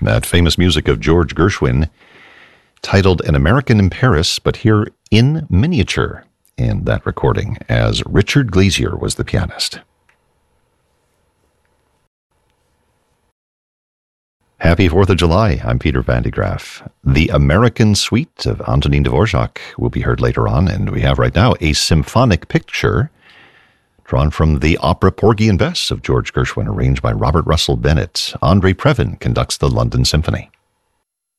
That famous music of George Gershwin, titled An American in Paris, but here in miniature in that recording, as Richard Glazier was the pianist. Happy 4th of July. I'm Peter Van de Graaff. The American Suite of Antonin Dvorak will be heard later on, and we have right now a symphonic picture drawn from the opera Porgy and Bess of George Gershwin, arranged by Robert Russell Bennett. Andre Previn conducts the London Symphony.